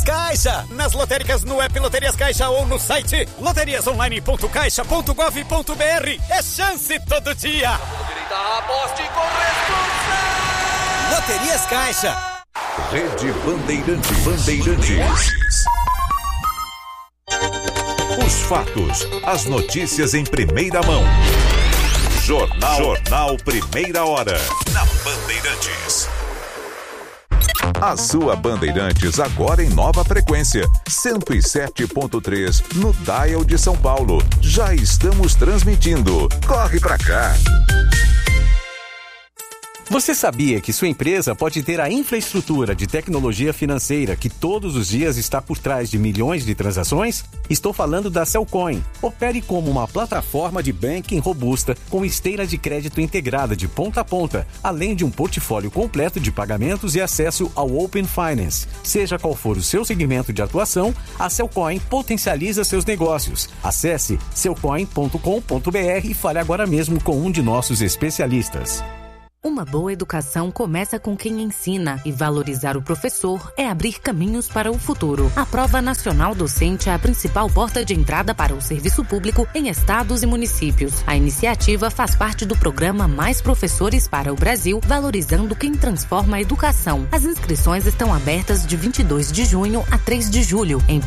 Caixa. Nas lotéricas, no app Loterias Caixa ou no site loteriasonline.caixa.gov.br. É chance todo dia. Aposte com responsabilidade. Loterias Caixa. Rede Bandeirantes. Os fatos, as notícias em primeira mão. Jornal Primeira Hora. Na Bandeirantes. A sua Bandeirantes agora em nova frequência, 107.3 no dial de São Paulo. Já estamos transmitindo. Corre pra cá. Você sabia que sua empresa pode ter a infraestrutura de tecnologia financeira que todos os dias está por trás de milhões de transações? Estou falando da Cellcoin. Opere como uma plataforma de banking robusta com esteira de crédito integrada de ponta a ponta, além de um portfólio completo de pagamentos e acesso ao Open Finance. Seja qual for o seu segmento de atuação, a Cellcoin potencializa seus negócios. Acesse cellcoin.com.br e fale agora mesmo com um de nossos especialistas. Uma boa educação começa com quem ensina, e valorizar o professor é abrir caminhos para o futuro. A Prova Nacional Docente é a principal porta de entrada para o serviço público em estados e municípios. A iniciativa faz parte do programa Mais Professores para o Brasil, valorizando quem transforma a educação. As inscrições estão abertas de 22 de junho a 3 de julho em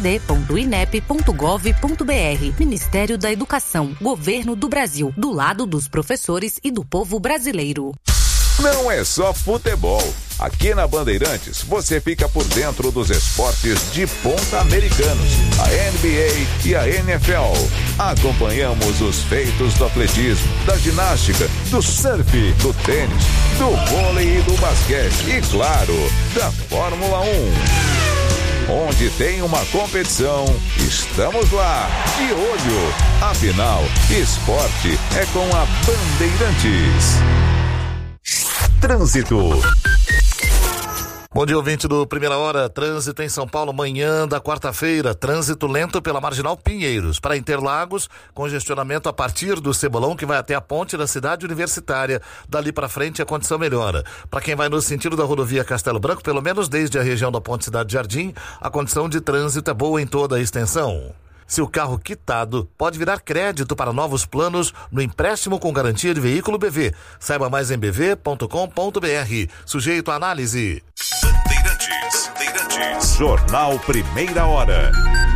pnd.inep.gov.br. Ministério da Educação, Governo do Brasil, do lado dos professores e do povo brasileiro. Não é só futebol. Aqui na Bandeirantes, você fica por dentro dos esportes de ponta americanos, a NBA e a NFL. Acompanhamos os feitos do atletismo, da ginástica, do surf, do tênis, do vôlei e do basquete e, claro, da Fórmula 1. Onde tem uma competição, estamos lá, de olho. Afinal, esporte é com a Bandeirantes. Trânsito. Bom dia, ouvinte do Primeira Hora. Trânsito em São Paulo, manhã da quarta-feira. Trânsito lento pela Marginal Pinheiros. Para Interlagos, congestionamento a partir do Cebolão, que vai até a ponte da Cidade Universitária. Dali para frente a condição melhora. Para quem vai no sentido da rodovia Castelo Branco, pelo menos desde a região da Ponte Cidade Jardim, a condição de trânsito é boa em toda a extensão. Se o carro quitado, pode virar crédito para novos planos no empréstimo com garantia de veículo BV. Saiba mais em bv.com.br. Sujeito à análise. Bandeirantes. Jornal Primeira Hora.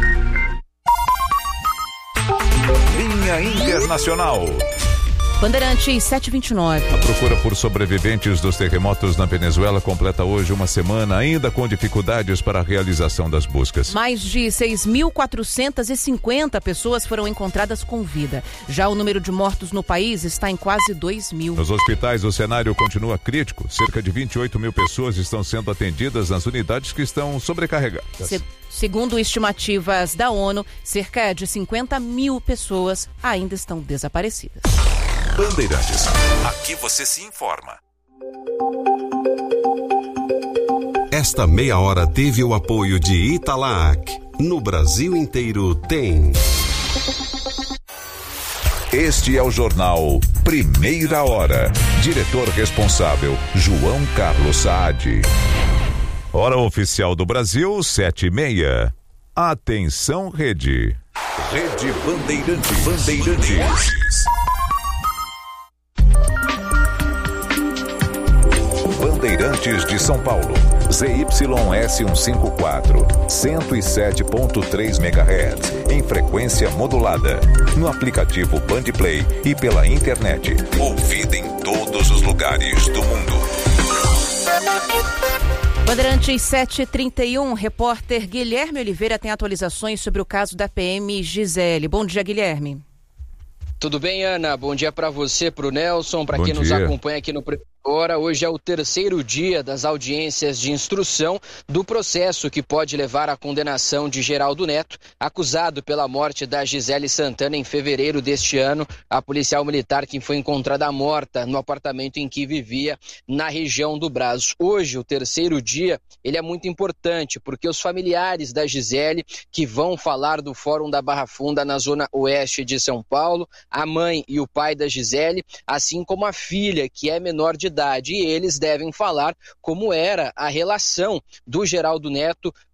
Linha Internacional. Bandeirantes 729. A procura por sobreviventes dos terremotos na Venezuela completa hoje uma semana, ainda com dificuldades para a realização das buscas. Mais de 6.450 pessoas foram encontradas com vida. Já o número de mortos no país está em quase 2.000. Nos hospitais, o cenário continua crítico. Cerca de 28 mil pessoas estão sendo atendidas nas unidades que estão sobrecarregadas. Segundo estimativas da ONU, cerca de 50 mil pessoas ainda estão desaparecidas. Bandeirantes. Aqui você se informa. Esta meia hora teve o apoio de Italac. No Brasil inteiro tem. Este é o jornal Primeira Hora. Diretor responsável, João Carlos Saad. Hora oficial do Brasil, 7h30. Atenção, Rede. Rede Bandeirantes. Bandeirantes de São Paulo, ZYS154, 107.3 MHz, em frequência modulada, no aplicativo Bandplay e pela internet, ouvida em todos os lugares do mundo. Bandeirantes 731, repórter Guilherme Oliveira tem atualizações sobre o caso da PM Gisele. Bom dia, Guilherme. Tudo bem, Ana? Bom dia para você, para o Nelson, para quem nos acompanha aqui no Agora, hoje é o terceiro dia das audiências de instrução do processo que pode levar à condenação de Geraldo Neto, acusado pela morte da Gisele Santana em fevereiro deste ano, a policial militar que foi encontrada morta no apartamento em que vivia na região do Brás. Hoje, o terceiro dia, ele é muito importante, porque os familiares da Gisele, que vão falar do Fórum da Barra Funda na zona oeste de São Paulo, a mãe e o pai da Gisele, assim como a filha, que é menor de idade, e eles devem falar como era a relação do Geraldo Neto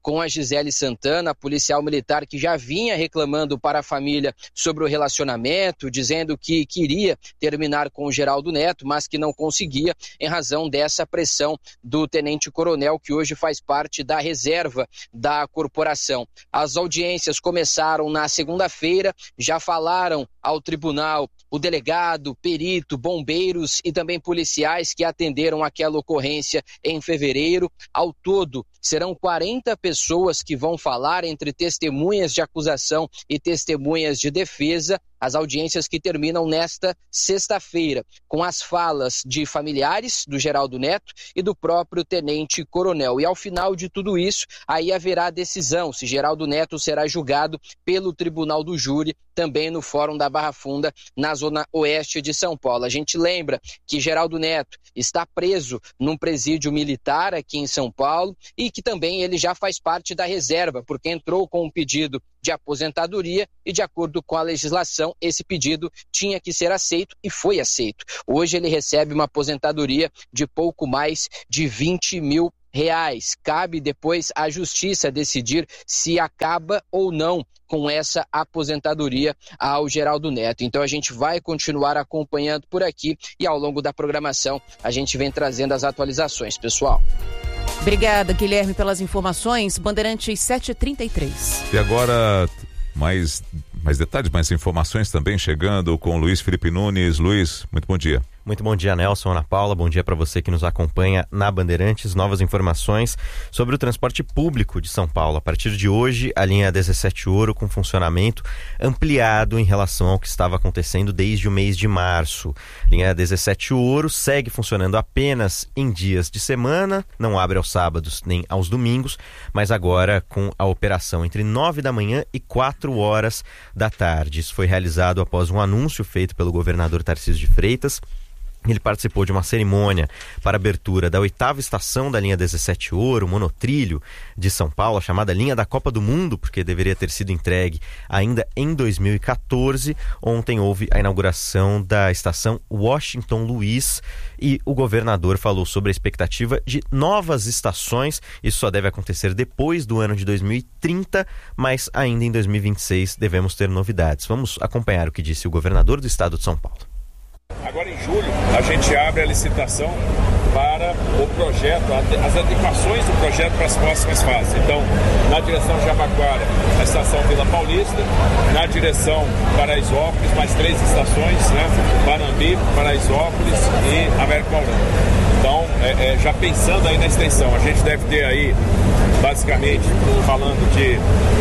com a Gisele Santana, a policial militar que já vinha reclamando para a família sobre o relacionamento, dizendo que queria terminar com o Geraldo Neto, mas que não conseguia em razão dessa pressão do tenente-coronel, que hoje faz parte da reserva da corporação. As audiências começaram na segunda-feira, já falaram ao tribunal o delegado, perito, bombeiros e também policiais que atenderam aquela ocorrência em fevereiro. Ao todo, serão 40 pessoas que vão falar, entre testemunhas de acusação e testemunhas de defesa. As audiências que terminam nesta sexta-feira, com as falas de familiares do Geraldo Neto e do próprio tenente-coronel. E ao final de tudo isso, aí haverá decisão se Geraldo Neto será julgado pelo Tribunal do Júri, também no Fórum da Barra Funda, na zona oeste de São Paulo. A gente lembra que Geraldo Neto está preso num presídio militar aqui em São Paulo e que também ele já faz parte da reserva, porque entrou com um pedido de aposentadoria e, de acordo com a legislação, esse pedido tinha que ser aceito e foi aceito. Hoje ele recebe uma aposentadoria de pouco mais de R$20 mil. Cabe depois à justiça decidir se acaba ou não com essa aposentadoria ao Geraldo Neto. Então a gente vai continuar acompanhando por aqui e ao longo da programação a gente vem trazendo as atualizações, pessoal. Obrigada, Guilherme, pelas informações. Bandeirantes 7h33. E agora mais detalhes, mais informações também chegando com o Luiz Felipe Nunes. Luiz, muito bom dia. Muito bom dia, Nelson, Ana Paula. Bom dia para você que nos acompanha na Bandeirantes. Novas informações sobre o transporte público de São Paulo. A partir de hoje, a linha 17 Ouro com funcionamento ampliado em relação ao que estava acontecendo desde o mês de março. Linha 17 Ouro segue funcionando apenas em dias de semana, não abre aos sábados nem aos domingos, mas agora com a operação entre 9 da manhã e 4 horas da tarde. Isso foi realizado após um anúncio feito pelo governador Tarcísio de Freitas. Ele participou de uma cerimônia para a abertura da 8ª estação da linha 17 Ouro, monotrilho de São Paulo, a chamada linha da Copa do Mundo, porque deveria ter sido entregue ainda em 2014. Ontem houve a inauguração da estação Washington Luiz e o governador falou sobre a expectativa de novas estações. Isso só deve acontecer depois do ano de 2030, mas ainda em 2026 devemos ter novidades. Vamos acompanhar o que disse o governador do estado de São Paulo. Agora em julho a gente abre a licitação para o projeto, as adequações do projeto para as próximas fases. Então, na direção Jabaquara, a estação Vila Paulista, na direção Paraisópolis, mais 3 estações, né? Panambi, Paraisópolis e Américo Paulista. Então, já pensando aí na extensão, a gente deve ter aí, basicamente, falando de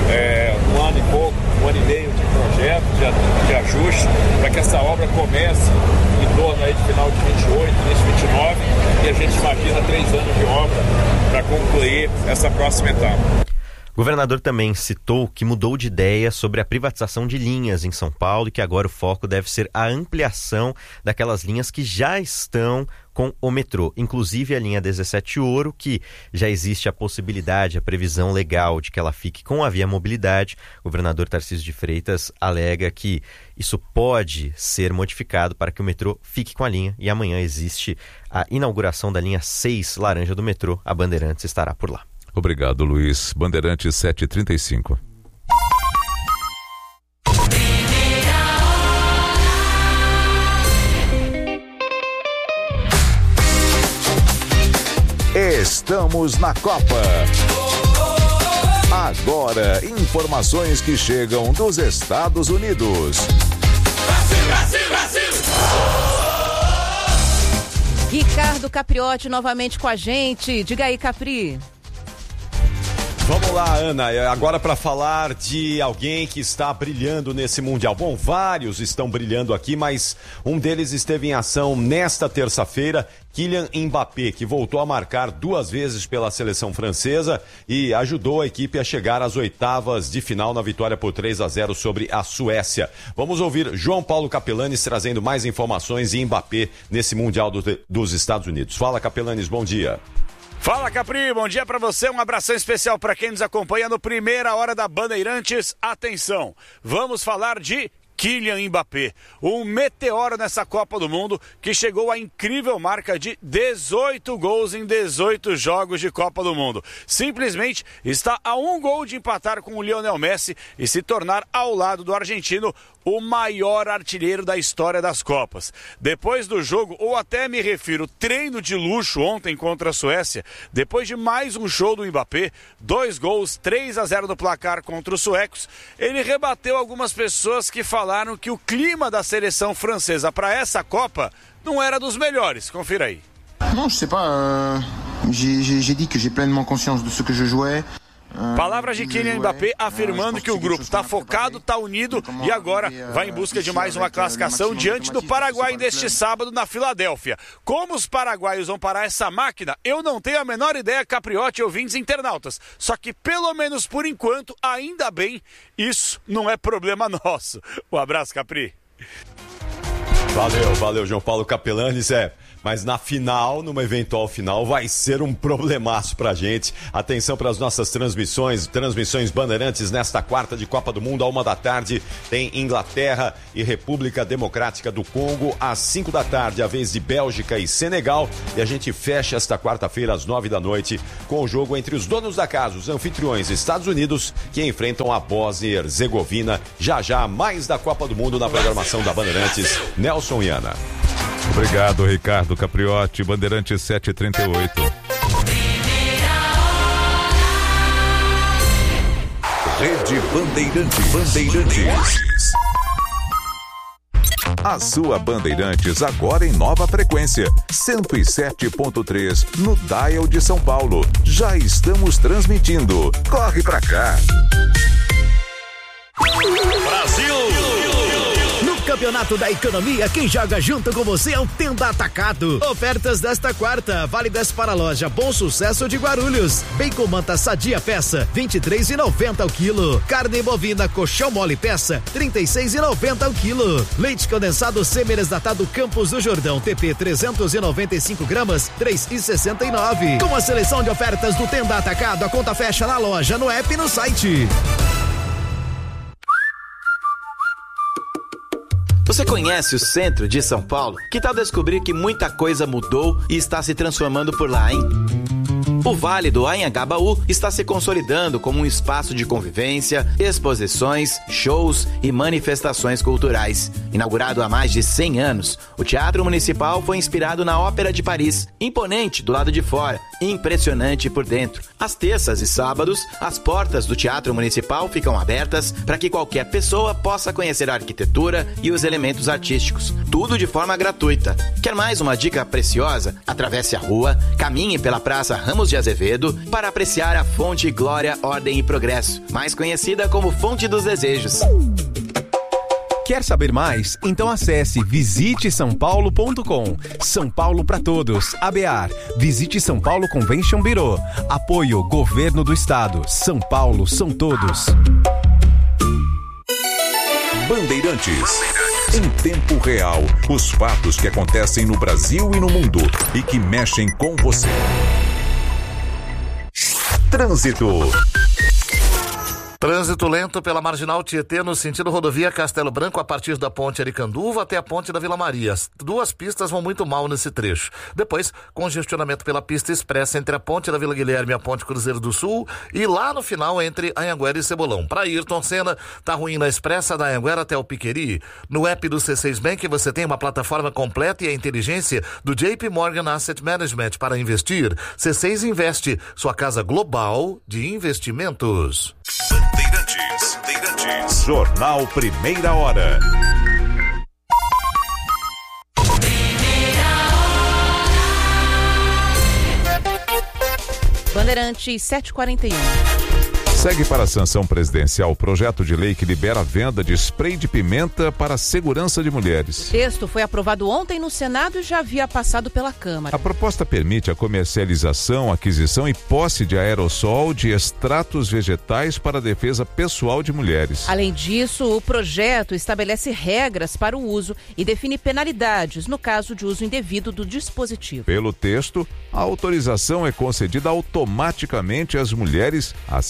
1 ano e pouco, 1 ano e meio de projeto, de ajuste, para que essa obra comece em torno aí de final de 28, início de 29, e a gente imagina 3 anos de obra para concluir essa próxima etapa. O governador também citou que mudou de ideia sobre a privatização de linhas em São Paulo e que agora o foco deve ser a ampliação daquelas linhas que já estão com o metrô, inclusive a linha 17 Ouro, que já existe a possibilidade, a previsão legal de que ela fique com a Via Mobilidade. O governador Tarcísio de Freitas alega que isso pode ser modificado para que o metrô fique com a linha e amanhã existe a inauguração da linha 6 laranja do metrô. A Bandeirantes estará por lá. Obrigado, Luiz. Bandeirantes 7h35. Estamos na Copa. Agora, informações que chegam dos Estados Unidos. Brasil, Brasil, Brasil! Ricardo Capriotti novamente com a gente. Diga aí, Capri. Vamos lá, Ana, agora para falar de alguém que está brilhando nesse Mundial. Bom, vários estão brilhando aqui, mas um deles esteve em ação nesta terça-feira, Kylian Mbappé, que voltou a marcar 2 vezes pela seleção francesa e ajudou a equipe a chegar às 8ª de final na vitória por 3-0 sobre a Suécia. Vamos ouvir João Paulo Capelanes trazendo mais informações de Mbappé nesse Mundial dos Estados Unidos. Fala, Capelanes, bom dia. Fala, Capri, bom dia pra você, um abração especial pra quem nos acompanha no Primeira Hora da Bandeirantes. Atenção, vamos falar de Kylian Mbappé, um meteoro nessa Copa do Mundo que chegou à incrível marca de 18 gols em 18 jogos de Copa do Mundo. Simplesmente está a 1 gol de empatar com o Lionel Messi e se tornar, ao lado do argentino, o maior artilheiro da história das Copas. Depois do jogo, ou até me refiro, treino de luxo ontem contra a Suécia, depois de mais um show do Mbappé, 2 gols, 3-0 no placar contra os suecos, ele rebateu algumas pessoas que falaram que o clima da seleção francesa para essa Copa não era dos melhores. Confira aí. Não, je sais pas. J'ai dit que j'ai pleinement conscience de ce que je jouais. Palavras de Kylian Mbappé afirmando que o grupo está focado, está unido e agora vai em busca de mais uma classificação diante do Paraguai neste sábado na Filadélfia. Como os paraguaios vão parar essa máquina, eu não tenho a menor ideia, Capriotti e ouvintes internautas. Só que pelo menos por enquanto, ainda bem, isso não é problema nosso. Um abraço, Capri. Valeu, João Paulo Capelanes, mas na final, numa eventual final, vai ser um problemaço pra gente. Atenção para as nossas transmissões Bandeirantes nesta quarta de Copa do Mundo, à 1h, tem Inglaterra e República Democrática do Congo, às 5h, a vez de Bélgica e Senegal, e a gente fecha esta quarta-feira às 9h, com o jogo entre os donos da casa, os anfitriões Estados Unidos, que enfrentam a Bósnia e Herzegovina. Já mais da Copa do Mundo na programação da Bandeirantes. Nelson e Ana. Obrigado, Ricardo Capriotti, Bandeirantes 738. Rede Bandeirantes. A sua Bandeirantes agora em nova frequência, 107.3 no dial de São Paulo. Já estamos transmitindo. Corre pra cá. Brasil! No Campeonato da Economia, quem joga junto com você é o Tenda Atacado. Ofertas desta quarta, válidas para a loja Bom Sucesso de Guarulhos. Bacon manta sadia peça, R$23,90 o quilo. Carne bovina colchão mole peça, R$36,90 o quilo. Leite condensado semi-desnatado Campos do Jordão, TP 395 gramas, R$3,69. Com a seleção de ofertas do Tenda Atacado, a conta fecha na loja, no app e no site. Você conhece o centro de São Paulo? Que tal descobrir que muita coisa mudou e está se transformando por lá, hein? O Vale do Anhangabaú está se consolidando como um espaço de convivência, exposições, shows e manifestações culturais. Inaugurado há mais de 100 anos, o Teatro Municipal foi inspirado na Ópera de Paris. Imponente do lado de fora, impressionante por dentro. Às terças e sábados, as portas do Teatro Municipal ficam abertas para que qualquer pessoa possa conhecer a arquitetura e os elementos artísticos. Tudo de forma gratuita. Quer mais uma dica preciosa? Atravesse a rua, caminhe pela Praça Ramos de Azevedo para apreciar a Fonte Glória, Ordem e Progresso, mais conhecida como Fonte dos Desejos. Quer saber mais? Então acesse visitesaopaulo.com. São Paulo para todos. ABAR. Visite São Paulo Convention Bureau. Apoio Governo do Estado. São Paulo são todos. Bandeirantes. Em tempo real, os fatos que acontecem no Brasil e no mundo e que mexem com você. Trânsito. Trânsito lento pela Marginal Tietê no sentido rodovia Castelo Branco a partir da Ponte Aricanduva até a Ponte da Vila Maria. As duas pistas vão muito mal nesse trecho. Depois, congestionamento pela pista expressa entre a Ponte da Vila Guilherme e a Ponte Cruzeiro do Sul e lá no final entre Anhanguera e Cebolão. Para Ayrton Senna, tá ruim na expressa da Anhanguera até o Piqueri. No app do C6 Bank você tem uma plataforma completa e a inteligência do JP Morgan Asset Management para investir. C6 Investe, sua casa global de investimentos. Bandeirantes. Jornal Primeira Hora. Bandeirantes 7h41. Segue para a sanção presidencial o projeto de lei que libera a venda de spray de pimenta para a segurança de mulheres. O texto foi aprovado ontem no Senado e já havia passado pela Câmara. A proposta permite a comercialização, aquisição e posse de aerossol de extratos vegetais para a defesa pessoal de mulheres. Além disso, o projeto estabelece regras para o uso e define penalidades no caso de uso indevido do dispositivo. Pelo texto, a autorização é concedida automaticamente às mulheres acima de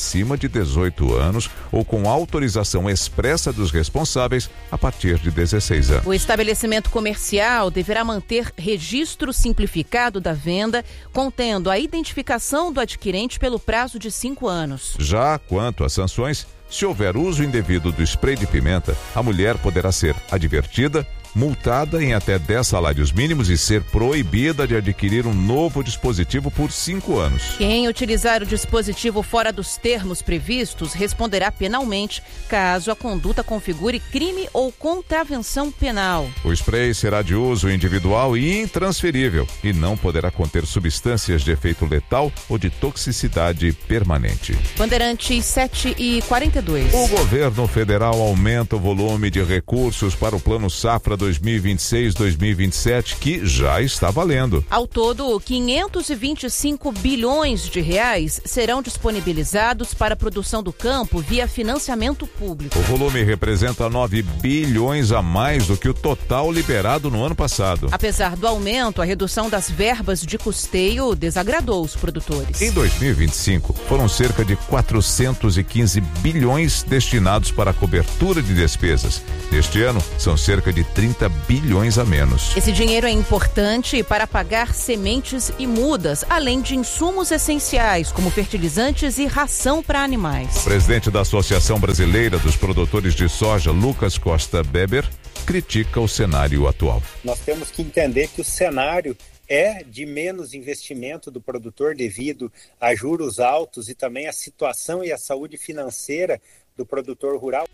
de 18 anos ou com autorização expressa dos responsáveis a partir de 16 anos. O estabelecimento comercial deverá manter registro simplificado da venda, contendo a identificação do adquirente pelo prazo de 5 anos. Já quanto às sanções, se houver uso indevido do spray de pimenta, a mulher poderá ser advertida, multada em até 10 salários mínimos e ser proibida de adquirir um novo dispositivo por 5 anos. Quem utilizar o dispositivo fora dos termos previstos responderá penalmente, caso a conduta configure crime ou contravenção penal. O spray será de uso individual e intransferível e não poderá conter substâncias de efeito letal ou de toxicidade permanente. Bandeirantes 7h42. O governo federal aumenta o volume de recursos para o Plano Safra 2026-2027, que já está valendo. Ao todo, 525 bilhões de reais serão disponibilizados para a produção do campo via financiamento público. O volume representa 9 bilhões a mais do que o total liberado no ano passado. Apesar do aumento, a redução das verbas de custeio desagradou os produtores. Em 2025, foram cerca de 415 bilhões destinados para a cobertura de despesas. Neste ano, são cerca de 30 bilhões a menos. Esse dinheiro é importante para pagar sementes e mudas, além de insumos essenciais, como fertilizantes e ração para animais. O presidente da Associação Brasileira dos Produtores de Soja, Lucas Costa Beber, critica o cenário atual. Nós temos que entender que o cenário é de menos investimento do produtor devido a juros altos e também a situação e a saúde financeira do produtor rural.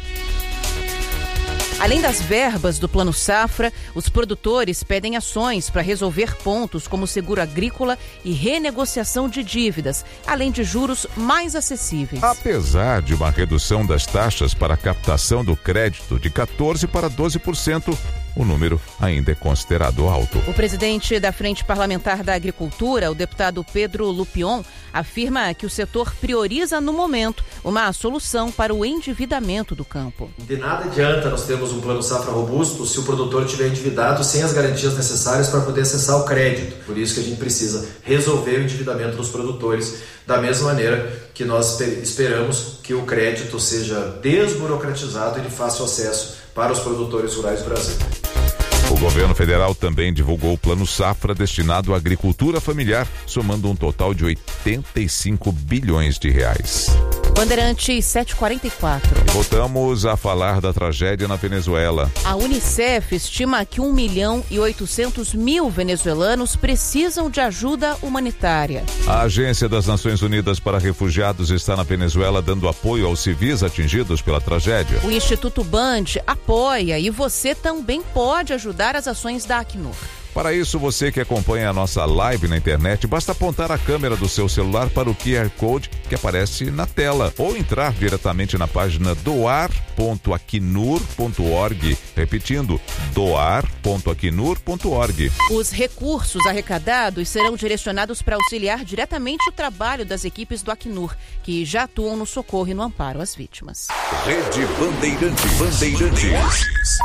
Além das verbas do Plano Safra, os produtores pedem ações para resolver pontos como seguro agrícola e renegociação de dívidas, além de juros mais acessíveis. Apesar de uma redução das taxas para a captação do crédito de 14% para 12%, o número ainda é considerado alto. O presidente da Frente Parlamentar da Agricultura, o deputado Pedro Lupion, afirma que o setor prioriza no momento uma solução para o endividamento do campo. De nada adianta nós termos um plano safra robusto se o produtor estiver endividado sem as garantias necessárias para poder acessar o crédito. Por isso que a gente precisa resolver o endividamento dos produtores, da mesma maneira que nós esperamos que o crédito seja desburocratizado e de fácil acesso para os produtores rurais do Brasil. O governo federal também divulgou o Plano Safra destinado à agricultura familiar, somando um total de 85 bilhões de reais. Bandeirantes 744. Voltamos a falar da tragédia na Venezuela. A Unicef estima que 1.800.000 venezuelanos precisam de ajuda humanitária. A Agência das Nações Unidas para Refugiados está na Venezuela dando apoio aos civis atingidos pela tragédia. O Instituto Band apoia e você também pode ajudar as ações da Acnur. Para isso, você que acompanha a nossa live na internet, basta apontar a câmera do seu celular para o QR Code que aparece na tela ou entrar diretamente na página doar.acnur.org. Repetindo, doar.acnur.org. Os recursos arrecadados serão direcionados para auxiliar diretamente o trabalho das equipes do Acnur, que já atuam no socorro e no amparo às vítimas. Rede Bandeirantes.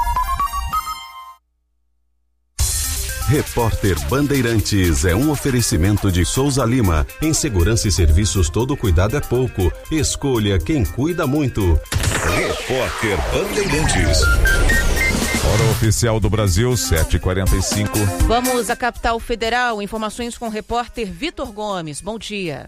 Repórter Bandeirantes é um oferecimento de Souza Lima. Em segurança e serviços, todo cuidado é pouco. Escolha quem cuida muito. Repórter Bandeirantes. Hora oficial do Brasil, 7h45. Vamos à capital federal. Informações com o repórter Vitor Gomes. Bom dia.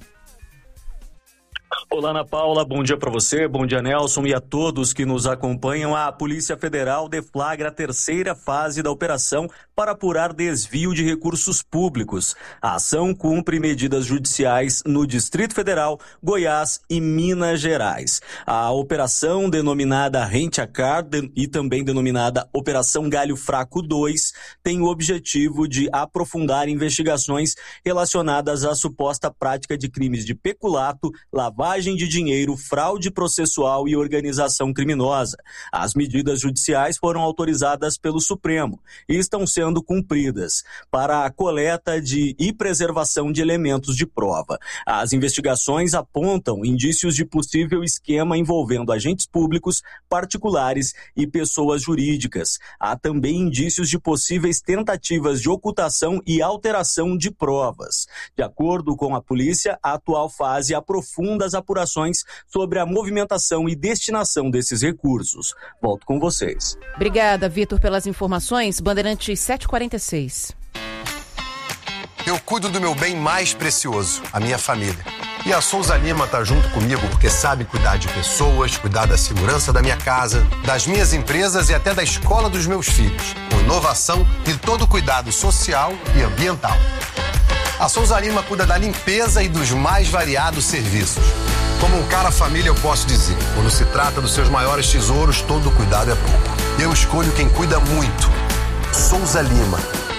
Olá, Ana Paula, bom dia para você, bom dia, Nelson, e a todos que nos acompanham. A Polícia Federal deflagra a terceira fase da operação para apurar desvio de recursos públicos. A ação cumpre medidas judiciais no Distrito Federal, Goiás e Minas Gerais. A operação, denominada Rente a Car e também denominada Operação Galho Fraco 2, tem o objetivo de aprofundar investigações relacionadas à suposta prática de crimes de peculato, lavagem de dinheiro, fraude processual e organização criminosa. As medidas judiciais foram autorizadas pelo Supremo e estão sendo cumpridas para a coleta e preservação de elementos de prova. As investigações apontam indícios de possível esquema envolvendo agentes públicos, particulares e pessoas jurídicas. Há também indícios de possíveis tentativas de ocultação e alteração de provas. De acordo com a polícia, a atual fase aprofunda as apurações sobre a movimentação e destinação desses recursos. Volto com vocês. Obrigada, Vitor, pelas informações. Bandeirantes 746. Eu cuido do meu bem mais precioso, a minha família. E a Souza Lima tá junto comigo porque sabe cuidar de pessoas, cuidar da segurança da minha casa, das minhas empresas e até da escola dos meus filhos, com inovação e todo cuidado social e ambiental. A Souza Lima cuida da limpeza e dos mais variados serviços. Como um cara família, eu posso dizer, quando se trata dos seus maiores tesouros, todo cuidado é pouco. Eu escolho quem cuida muito. Souza Lima.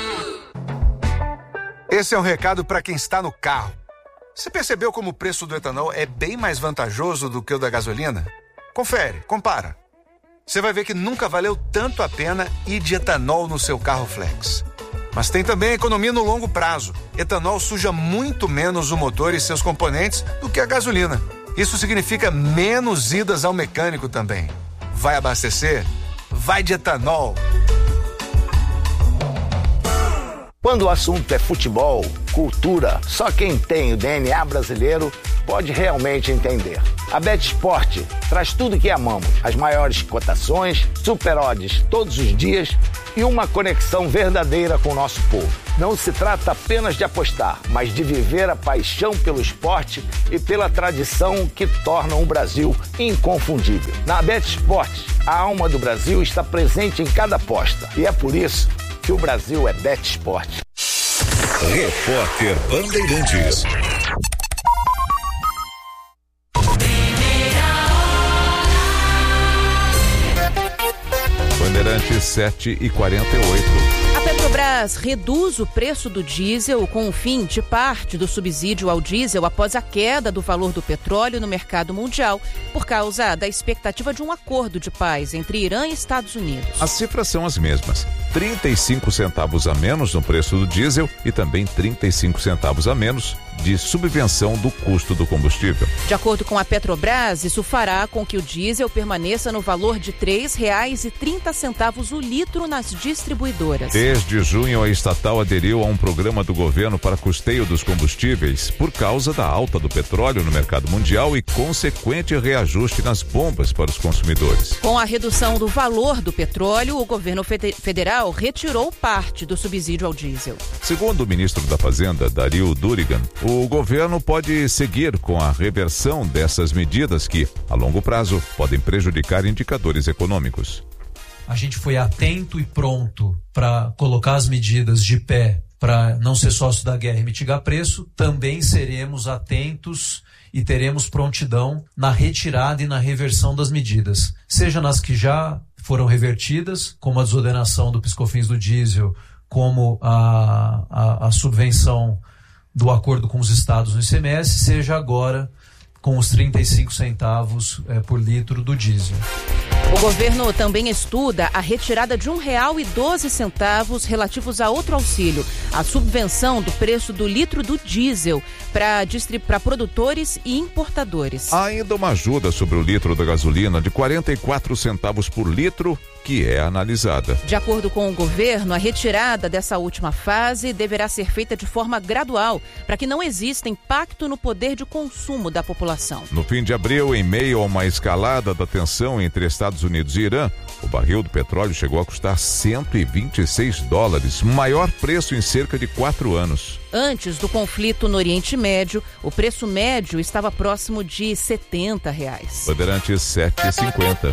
Esse é um recado para quem está no carro. Você percebeu como o preço do etanol é bem mais vantajoso do que o da gasolina? Confere, compara. Você vai ver que nunca valeu tanto a pena ir de etanol no seu carro flex. Mas tem também a economia no longo prazo. Etanol suja muito menos o motor e seus componentes do que a gasolina. Isso significa menos idas ao mecânico também. Vai abastecer? Vai de etanol. Quando o assunto é futebol, cultura, só quem tem o DNA brasileiro pode realmente entender. A BetSport traz tudo que amamos, as maiores cotações, super odds todos os dias e uma conexão verdadeira com o nosso povo. Não se trata apenas de apostar, mas de viver a paixão pelo esporte e pela tradição que tornam o Brasil inconfundível. Na BetSport, a alma do Brasil está presente em cada aposta e é por isso que o Brasil é BetSport. Repórter Bandeirantes. Bandeirantes 7h48. A Petrobras reduz o preço do diesel com o fim de parte do subsídio ao diesel após a queda do valor do petróleo no mercado mundial, por causa da expectativa de um acordo de paz entre Irã e Estados Unidos. As cifras são as mesmas. 35 centavos a menos no preço do diesel e também 35 centavos a menos de subvenção do custo do combustível. De acordo com a Petrobras, isso fará com que o diesel permaneça no valor de R$ 3,30 o litro nas distribuidoras. Desde junho, a estatal aderiu a um programa do governo para custeio dos combustíveis por causa da alta do petróleo no mercado mundial e consequente reajuste nas bombas para os consumidores. Com a redução do valor do petróleo, o governo federal retirou parte do subsídio ao diesel. Segundo o ministro da Fazenda, Dario Durigan, o governo pode seguir com a reversão dessas medidas que, a longo prazo, podem prejudicar indicadores econômicos. A gente foi atento e pronto para colocar as medidas de pé para não ser sócio da guerra e mitigar preço. Também seremos atentos e teremos prontidão na retirada e na reversão das medidas, seja nas que já foram revertidas, como a desordenação do PiscoFins do diesel, como a subvenção do acordo com os estados no ICMS, seja agora com os 35 centavos por litro do diesel. O governo também estuda a retirada de R$ 1,12 relativos a outro auxílio, a subvenção do preço do litro do diesel para produtores e importadores. Há ainda uma ajuda sobre o litro da gasolina de 44 centavos por litro, que é analisada. De acordo com o governo, a retirada dessa última fase deverá ser feita de forma gradual, para que não exista impacto no poder de consumo da população. No fim de abril, em meio a uma escalada da tensão entre Estados Unidos e Irã, o barril do petróleo chegou a custar $126, maior preço em cerca de 4 anos. Antes do conflito no Oriente Médio, o preço médio estava próximo de R$ 70. Bandeirantes 7h50.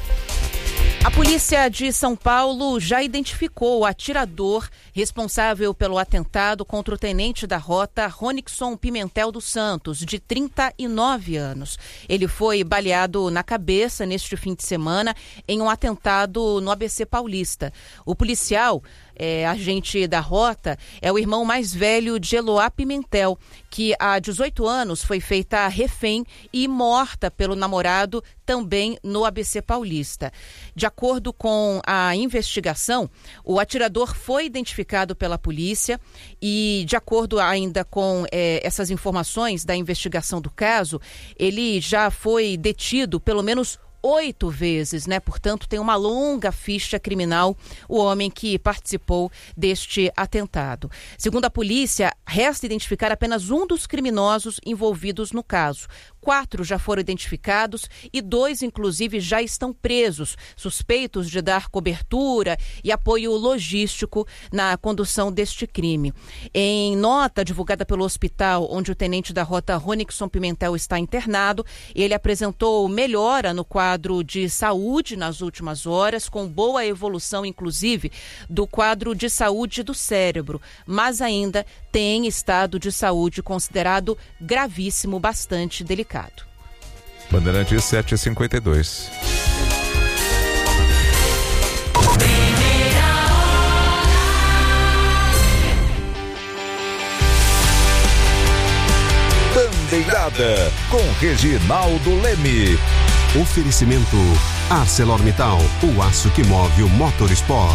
A polícia de São Paulo já identificou o atirador responsável pelo atentado contra o tenente da rota Ronixon Pimentel dos Santos, de 39 anos. Ele foi baleado na cabeça neste fim de semana em um atentado no ABC Paulista. O policial, agente da rota, é o irmão mais velho de Eloá Pimentel, que há 18 anos foi feita refém e morta pelo namorado também no ABC Paulista. De acordo com a investigação, o atirador foi identificado pela polícia e, de acordo ainda com essas informações da investigação do caso, ele já foi detido pelo menos 8 vezes, né? Portanto, tem uma longa ficha criminal o homem que participou deste atentado. Segundo a polícia, resta identificar apenas um dos criminosos envolvidos no caso. 4 já foram identificados e 2, inclusive, já estão presos, suspeitos de dar cobertura e apoio logístico na condução deste crime. Em nota divulgada pelo hospital onde o tenente da rota Ronixon Pimentel está internado, ele apresentou melhora no quadro de saúde nas últimas horas, com boa evolução, inclusive, do quadro de saúde do cérebro, mas ainda tem estado de saúde considerado gravíssimo, bastante delicado. Bandeirantes 7h52. Bandeirada com Reginaldo Leme. Oferecimento ArcelorMittal, o aço que move o motorsport.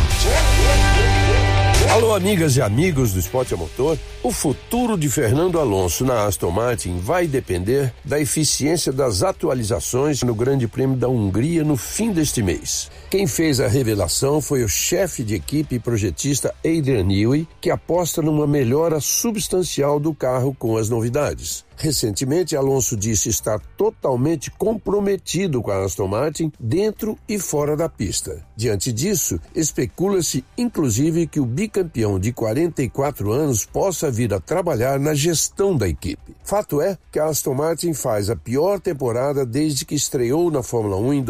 Alô, amigas e amigos do Esporte a Motor. O futuro de Fernando Alonso na Aston Martin vai depender da eficiência das atualizações no Grande Prêmio da Hungria no fim deste mês. Quem fez a revelação foi o chefe de equipe e projetista Adrian Newey, que aposta numa melhora substancial do carro com as novidades. Recentemente, Alonso disse estar totalmente comprometido com a Aston Martin dentro e fora da pista. Diante disso, especula-se inclusive que o bicampeão de 44 anos possa vir a trabalhar na gestão da equipe. Fato é que a Aston Martin faz a pior temporada desde que estreou na Fórmula 1 em